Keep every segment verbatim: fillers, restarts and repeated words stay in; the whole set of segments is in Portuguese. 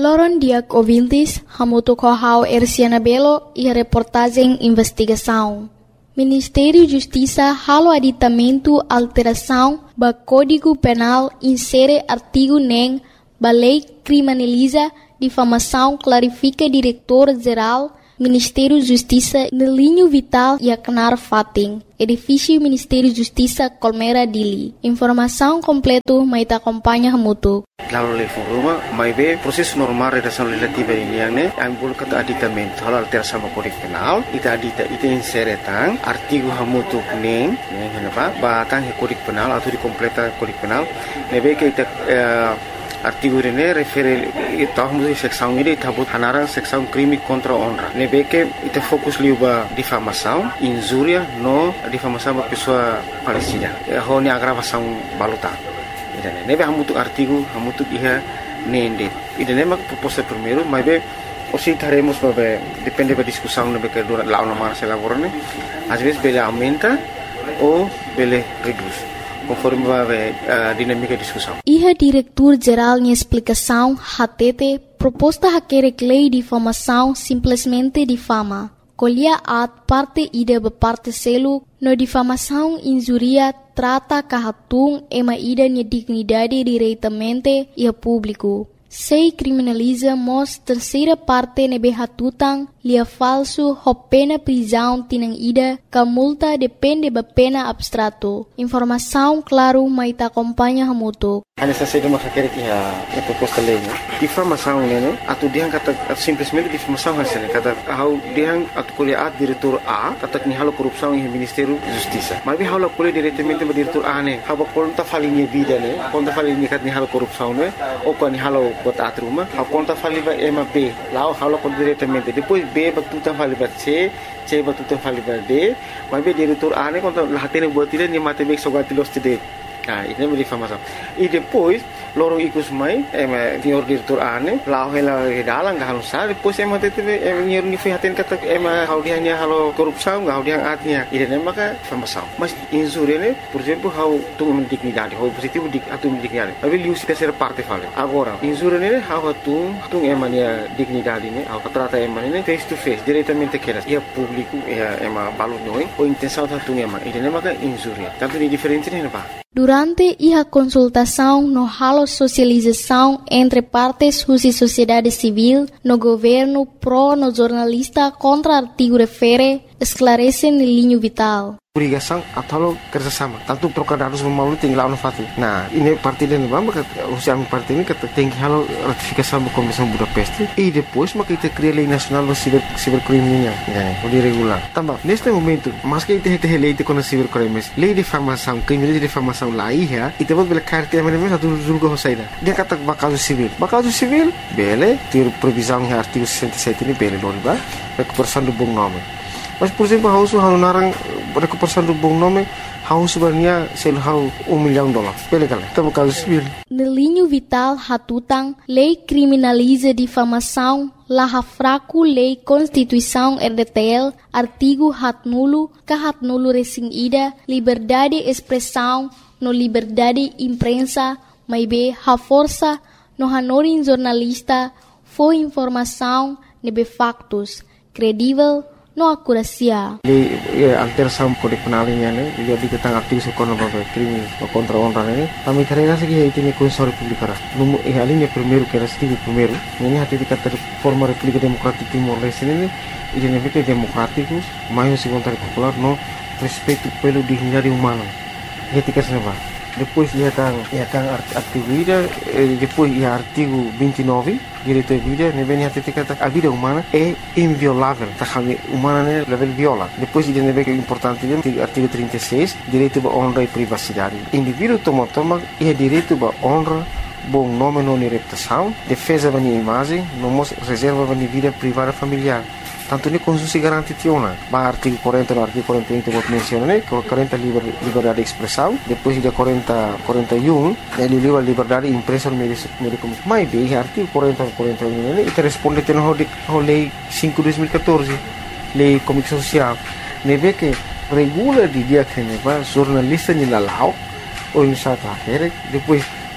Loron Diak ouvintes, hamuto kohau Erciana Belo e a reportagem investigação. Ministério Justiça halo aditamento alteração ba Código Penal insere artigo nem ba lei criminaliza difamação clarifica diretor-geral Ministério Justiça no linho vital e Aknar Fating, edifício Ministério Justiça Colmera Dili. Informação completa mai ta acompanha hamuto. Lalu level rumah, mai be proses normal redação legislativa ini yang ne, yang boleh kata aditamento hal alteração sama Kode Penal, ita adita ita insere tang artigo hamutu neng, neng kenapa? Batang he Kode Penal atau di completa Kode Penal, nebe ke ita uh, artigo ini refere ita hamutu seksão ini ita but hanarang seksão crime contra honra. Nebe ke ita fokus liuba difamação, injuria, no difamação ba pessoa falecida. Ho ni agravação balutan. Idane nebe hamutuk artigo hamutuk iha nende idane mak proposta primeiro mas be osi taremos babe depende da discussão nebe que dura lá uma se elaborane às vezes bele aumenta ou bele reduz conforme babe a dinâmica de discussão. Iha diretor geral em explicação hatete proposta haquere lei de difamação simplesmente difama. Colhia at parte ida be parte selo no difamação injuria trata kahatung ema ida ni dignidade diretamente e a público. Sei criminaliza mos terceira parte nebe hatutang lia falso ho pena prisão tinang ida ka multa depende ba pena abstrato. Informação claro mai ta acompanha hamuto. Ana sa sede makakere iha a proposta lei. Difamação né? Atu diang kata simplesmente difamação hasil kata hau diang atu kuliah diretor A kata ni halo korupsão em Ministério Justiça. Mas bi halo kuliah diretamente ba diretor A ne. Haba konta falinha vida né? Konta falinha kat ni halo korupsão né? O ko ni halo bota atruma. Hau konta faliba ema B. Lao halo kon diretamente. Depois B batutan faliba C, C batutan faliba D. Mas bi diretor A ne konta lahatene buat tidak ni mate bek sogati los tide. Ah, ini menjadi difamação. E depois, lorong ikut mai, eh, senhor diretor ane, lau hela dalang gak halus sah. Depois emang tete, emang nyer ni fihatin kata, emang hal dia ni halo korupsau, gak hal dia atnya. Ini nama ka difamação. Mas insure ne, por exemplo, hal tu mendignidade, hal positivo dik atu mendignidade. Tapi liu si terceira parte fala. Agora, insure ne, hal tu tu emang dia dignidade ne, hal trata emang ne face to face, diretamente keras. Ia público, ia emang balut noi, o intenção tu emang. Ini nama ka insure. Tanto ni diferente ne apa? Durante a consultação no halo socialização entre partes e sociedade civil, no governo pro no jornalista contra artigo refere, esclarece no linho vital. Obrigação atau kerjasama. Tanto trocar dados melalui tinggal no fati. Nah, ini parti dan bamba usia parti ini kata tinggi halo ratifikasi da Convenção Budapest e depois maka kita cria lei nacional do ciber cibercrime nya, né? O regular. Também neste momento, mas que kita tem lei de contra cibercrimes, lei de difamação, crime de difamação lá ia, e depois bela carta é mesmo satu julgo hosaida. Dia kata bakal civil. Bakal civil, bele, ter previsão em artigo sessenta e sete ini bele loriba, recuperação do bom nome. Mas por exemplo, hausu halu narang recuperação do bom nome, hausu sebenarnya sel hau um milhão de dólares. Bele kala, tá bakal civil. No linho vital hatutang, lei criminaliza difamação, laha fraco lei Constituição R D T L, artigo hat nulo, ka hat nulo resing ida, liberdade expressão, no liberdade imprensa, mai be ha força, no hanorin jornalista, foi informação, nebe factos, credível, no akurasia. Lei alteração Kode Penal ini ne, jadi tentang artigo sekono babe crime contra honra ne. Kami carrega segi itu ni Constituição Republicana. Número eh a linha primeiro que era artigo primeiro, ini hati dikata forma República Democrática Timor-Leste ne, ini ne democrático, mais segundo popular no respeito pelo dignidade humana. Etika senava. Depois ia tang ia tang artigo ida, depois ia artigo vinte e nove, direito à vida, ne vem hati dikata a vida humana é inviolável, tá kami humana ne level viola. Depois ia ne vem importante artigo trinta e seis, direito à honra e privacidade. Indivíduo toma toma ia direito à honra, bom nome não reputação, defesa da imagem, não reserva da vida privada familiar. Tanto ni Constitusi garante tiona, ba artigo quarenta no artigo quarenta e um que menciona né, quarenta liber, liberdade de expressão, depois de quarenta, quarenta e um, ele liba liberdade de imprensa no meio de comunicação. Mas bem, artigo quarenta, quarenta e um, né, e responde a lei cinco de dois mil e catorze, lei de comunicação social, ne vê que regula de dia que ne va jornalista ni lalau, ou em sata, depois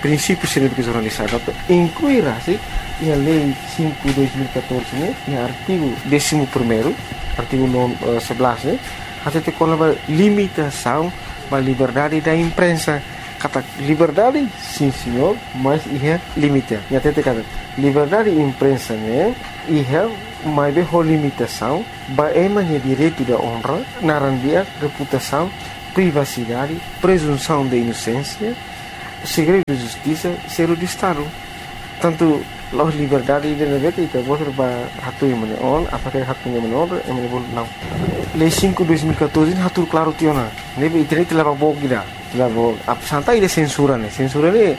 princípios de jornalismo, incluirá se a lei cinco de dois mil e catorze, né, no artigo décimo primeiro, artigo sebelas, né, até tem uma limitação da liberdade da imprensa. Kata liberdade, sim senhor, mas é limita. E até tem kata liberdade da imprensa, né, é uma limitação, é uma direito da honra, narandia, reputação, privacidade, presunção de inocência, segredo de justiça, segredo de Estado. Tanto a liberdade de negara itu boleh berhatu yang mana on, apakah hatu yang mana on, yang mana boleh não. Lei cinco de dois mil e catorze hatu claro tiona. Nebe internet telah bawa kita, telah bawa. Apa santai dia censura ni, censura ni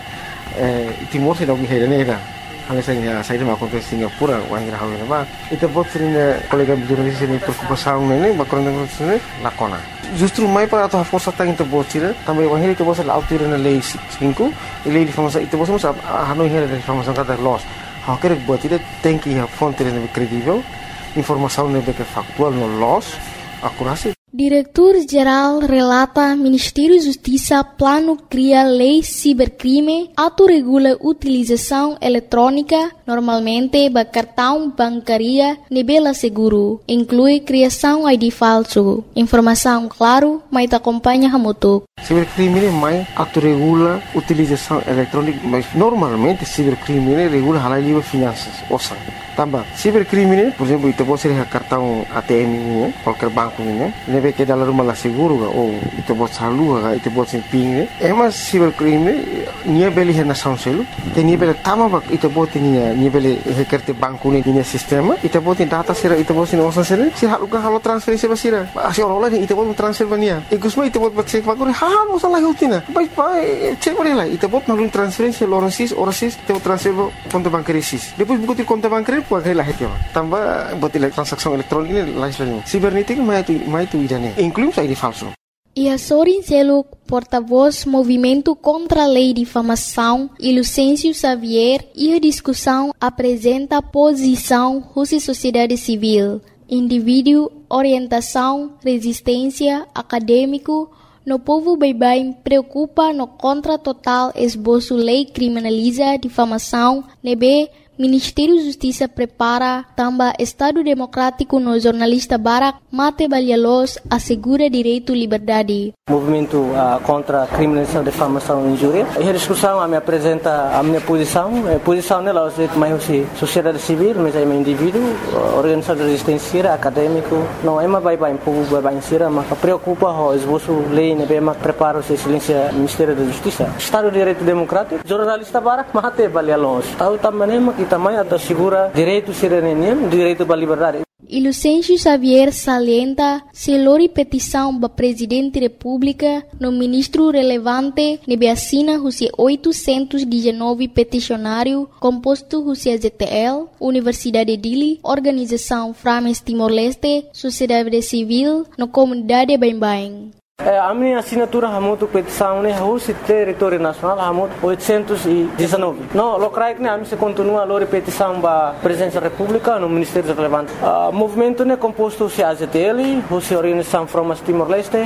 Timor se dá guerra negra. Hal saya saya dah makan ke Singapura, orang kira hal ni apa. Itu buat sering kolega jurnalis ini preocupação ni, background ni lakona. Justru mai para atau força tang itu buat sih, tambah orang itu buat selalu tiru na lei cinco, lei di famosa itu buat semua hanoi hera di famosa kata loss. Hal kira buat itu tem que a fonte ni credível, informação ni que factual no loss, akurasi. Diretor-Geral relata Ministério Justiça plano cria lei cibercrime, autorregula utilização eletrônica, normalmente ba cartão bancária nebela seguro, inclui criação I D falso. Informação claro, mas acompanha hamutuk. Cibercrime mais autorregula utilização eletrônica, mas normalmente cibercrime regula halal livre finanças, ouçam. Tambah, cibercrime, por exemplo, itu pode ser cartão A T M ini, qualquer banco ini, nebe que dalam rumah lah seguro ga, ou itu pode salu ga, itu pode ser ping ni. Emas cibercrime, nia beli hena sound selu, te nia beli tama bak, itu pode nia nia beli hekerte banco ni nia sistema, itu pode data sira, itu pode nia osan sira, si halu ga halu transferensi basira, asi orang lain itu pode transfer bania. Ikusma itu pode cek bakuri, hal osan lah yutina, baik baik cek beri lah, itu pode nalun transferensi orang sis, orang sis, itu transfer konto bankari sis. Depois buku konto bankari Pagkai lah itu, tambah buat transaksi elektronik ini lain sebagainya. Sibernetik mai itu mai itu idane, inclui I D falso. E Sorin Seluk, porta-voz Movimento contra a Lei de Difamação, e Lucêncio Xavier, e a discussão apresenta posição Rússia Sociedade Civil, indivíduo, orientação, resistência, acadêmico. No povo bem-bem preocupa no contra total esboço lei criminaliza difamação, nebe Ministério Justiça prepara também Estado Democrático no jornalista Barak Mate Balhalos assegura direito à liberdade. Movimento uh, contra a criminalização, difamação e injúria. E a discussão a me apresenta a minha posição. A posição nela é mais sociedade civil, mas é um indivíduo, organização de resistência, acadêmico. Não é uma bem-bem, povo bem-bem, mas preocupa o esboço lei, né, bem prepara o silêncio Ministério da Justiça. Estado de Direito Democrático, jornalista Barak Mate Balhalos. Tahu também que também assegura direito cidadania, direito à liberdade. E Lucêncio Xavier salienta se lori petição para Presidente da República no ministro relevante nebe assina os oitocentos e dezenove peticionário composto os Z T L, Universidade de Dili, Organização Frames Timor-Leste, Sociedade Civil, no comunidade Bem-Bem. A minha assinatura é muito petição, né? O território nacional é muito oitocentos e dezenove. Não, o CRAIC, né? A minha continua a petição para a Presidência da República no Ministério Relevante. O movimento é composto de A Z T L, a Organização Frames Timor-Leste,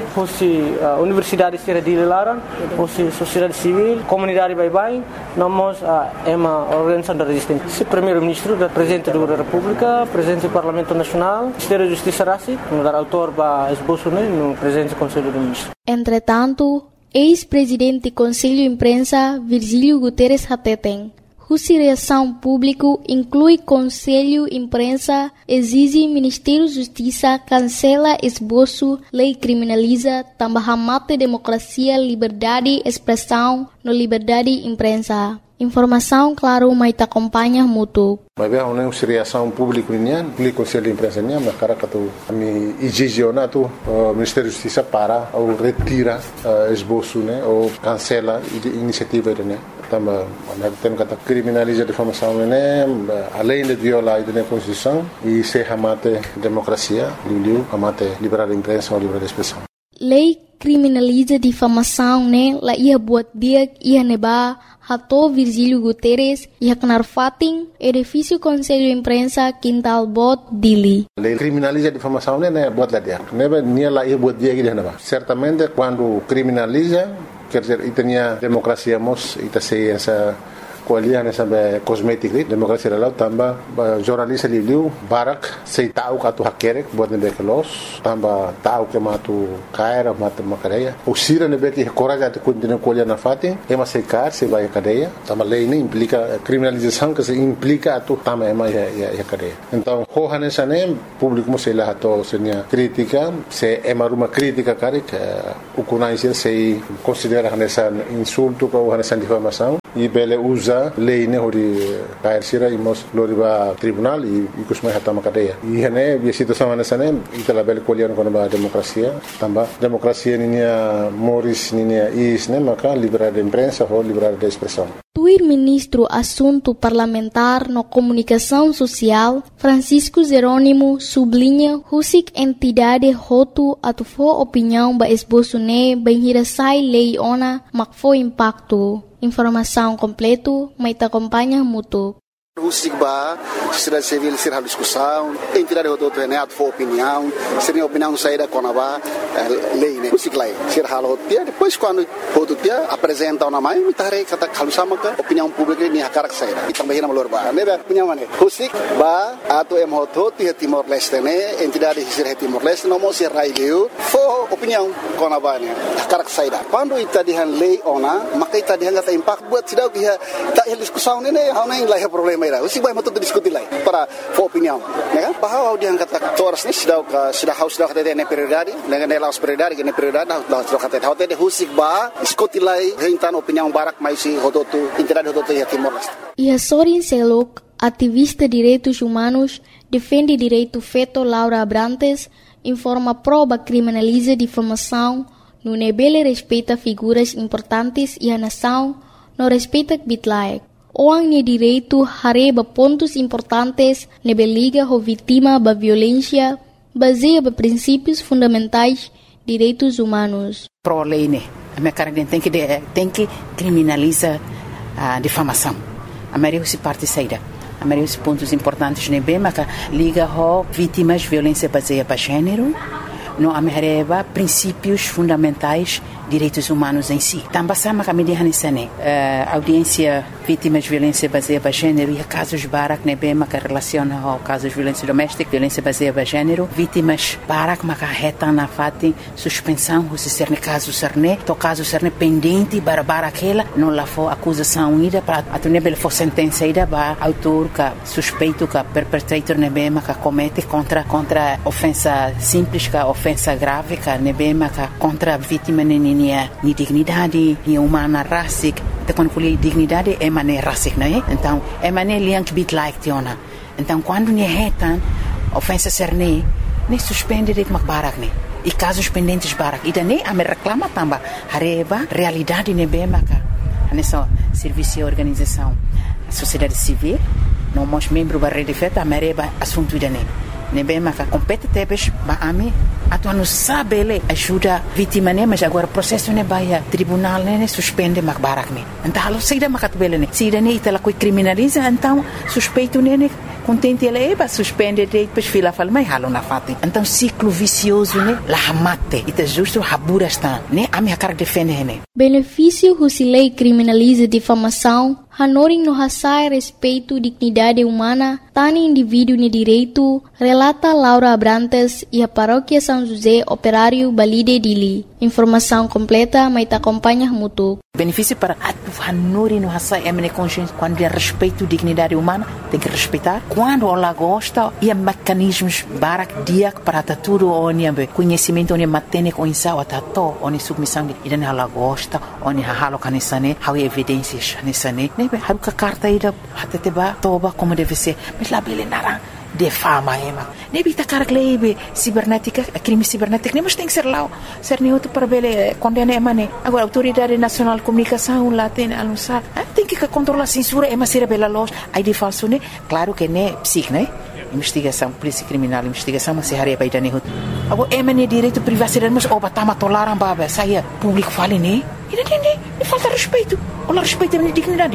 a Universidade de Dili Laran, a Sociedade Civil, Comunidade Bem-Bem. Nós é uma organização de resistência. O Primeiro-Ministro, o Presidente da República, o Presidente do Parlamento Nacional, o Ministério da Justiça Rassi, o autor para esboço, né? No Presidente do Conselho do Entretanto, ex-presidente do Conselho de Imprensa, Virgílio Guterres Hateten, cuja reação pública inclui Conselho de Imprensa, exige Ministério da Justiça cancela esboço, lei criminaliza, também mata democracia, liberdade, expressão, no liberdade de imprensa. Informação, claro, mas te acompanha muito. Mas bem, uma reação pública nian, pelo Conselho de Imprensa nian, mas cara que tu, a mim exigiona tu, o Ministério da Justiça para ou retira esboço, né, ou cancela a iniciativa, né. Também, nós temos que criminalizar a difamação, né, além de violar a Constituição e se amate democracia, liu amate liberdade de imprensa ou liberdade de expressão. Lei criminaliza difamação, né, la ia buat dia ia neba Hato Virgílio Guterres ia kenar fating edifício Conselho de Imprensa Quintal Bot Dili. Lei criminaliza a difamação, né, buat lá dia. Neba nia lá ia buat dia que dia neba. Certamente quando criminaliza quer dizer, e tinha democracia mos, e tá sei essa kualian essa cosmética, democracia lá também, jornalista liu barak, sei tahu katu hakerek buat nebe kelos, tambah tahu que matu caira, matu macareia, o sira nebe que coragem atu continua kualian na fatin, ema sei car, sei vai cadeia, tambah lei nem implica criminalização que se implica atu também ema ya ya cadeia. Então, hohan essa nem público sei lá atu senia crítica, se ema uma crítica carik, o conhece sei considera essa insulto ou essa difamação e bele usa lei ne hori kair sira imos loriba tribunal e ikus mai hatama kadeia e hene bi situação nessa ne itala bele kolian kono ba democracia tamba democracia ninia moris ninia is ne maka liberdade de imprensa ou liberdade de expressão. Tuir ministro assunto parlamentar no comunicação social Francisco Jerônimo sublinha husik entidade hotu atufo opinião ba esboço ne banhira sai lei ona makfo impacto. Informação completo, mas te acompanha muito. O SIGBA, sociedade civil, ser a discussão, entidade do outro renato for opinião, seria opinião saída com a lei, né? O SIGLA, ser a rotia, depois quando o outro dia apresenta uma mãe, me tarei kata kalusama ka opinião pública ni hakar saída. E também na malorba, né? Opinião mana? O SIGBA, ato em hoto ti Timor Leste, né? Entidade ser Timor Leste, não mo ser raileu, for opinião com a bane, hakar saída. Quando ita dihan lei ona, maka ita dihan kata impact buat sidau dia tak diskusão né? Hau nem lah problema. O SIGBA é muito discutir lá para for opinião, né? Bahwa dia kata toras ni sudah sudah haus sudah kata ne prioridade, dengan ne laus prioridade, ne prioridade sudah kata hote de o SIGBA discutir lá rentan opinião barak mais si hototu entidade hototu ya Timor Leste. E a Sorin Selok, ativista de direitos humanos, defende direito feto Laura Abrantes, informa proba criminaliza difamação, no nebele respeita figuras importantes e a nação não respeita bitlaek. Orang ni direito hareba pontos importantes nebe liga ho vítima ba violência baseia ba princípios fundamentais direitos humanos. Pro lei né, a minha cara tem que tem que criminalizar a difamação. A maioria se parte saída. A maioria dos pontos importantes nebe mas liga ho vítimas violência baseia ba gênero. Não amerreba princípios fundamentais direitos humanos em si. Também sama kami di hanisane audiência vítimas de violência baseada em gênero e casos barak nebe maka relaciona ao casos de violência doméstica, violência baseada em gênero, vítimas barak maka reta na fati suspensão se ser caso serne, to caso serne pendente para barakela não lá for acusação unida para atunebel for sentença ida ba autor ka suspeito ka perpetrator nebe maka comete contra contra ofensa simples ka ofensa grave ka nebe maka contra vítima nini ni dignidade, ni humana racic, então quando falei dignidade é maneira racic, não é? Então é maneira liang bit like tiona. Então quando ni retan ofensa serne, nem suspende de macbarak ne. E casos pendentes barak, e daí a me reclama também hareba realidade ne bemaka. Nessa serviço e organização, a sociedade civil, não mos membro da rede feta, a mereba assunto dane. Ne bemaka compete tebes ba ami atu não sabe ele ajuda vítima né mas agora processo né baia tribunal né suspende mak barak né então alo saída makat bele né saída né itala coi criminaliza então suspeito né contente ele é suspende depois fila fala mas halo na fati então ciclo vicioso né la mate ita justo habura está né a minha cara defende né benefício se lei criminaliza difamação hanoring no hasai respeito dignidade humana tani indivíduo ne direito relata Laura Abrantes e a paróquia São José Operário Balide Dili. Informação completa, mas te acompanha muito. Benefício para a hanuri no hasai é consciência quando é respeito dignidade humana tem que respeitar quando ela gosta e mecanismos barak dia para tudo onde conhecimento onde matene com isso atato onde submissão e dan ela gosta onde halo kanisane how evidências nisane ne haruka carta ida hateteba toba como deve ser mas lá bele nara defama ema ne bita carglebe cibernética crime cibernético nem mas tem que ser lá ser neutro para bele condena ema ne agora autoridade nacional de comunicação lá tem anunciar tem que controlar a censura ema ser bela loja aí de falso ne claro que ne psic né investigação polícia criminal investigação mas se haria para idane agora ema ne direito privacidade mas oba tama tolaram baba saia público fale ne e não tem falta respeito ou respeito a dignidade ne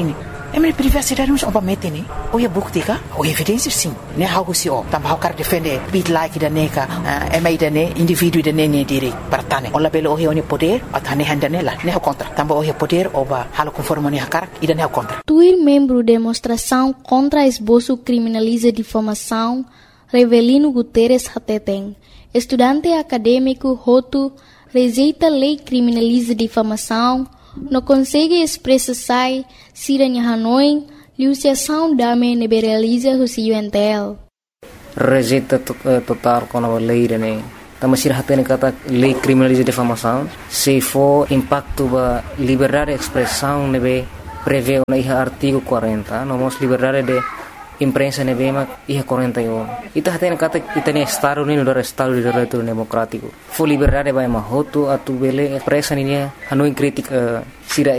É minha privacidade não é mete né. Ou é bukti ka? Ou evidência sim. Né algo se ó. Também o cara defende bit like da neka, é mais da né indivíduo da né direito para tane. Ola belo o é poder, a tane handa nela. Né o contra. Também o é poder ou ba halo conforme né cara e da né o contra. Tuir membro demonstração contra esboço criminaliza difamação, Revelino Guterres Hateteng, estudante acadêmico Roto, rejeita lei criminaliza difamação, não consegue expressar se a Hanoi, liuciação dame liberaliza o cientel. Rejeita total com a lei, né? Também se Hateteng kata lei criminaliza difamação, se for impacto ba liberdade de expressão, nebe prevê no artigo quarenta, nós liberdade de imprensa nebema iha quarenta e um. Ita hatena kata itani estado ni no estado de direito democrático. Fo liberdade vai mahoto atu bele expressa ni hanu crítica sira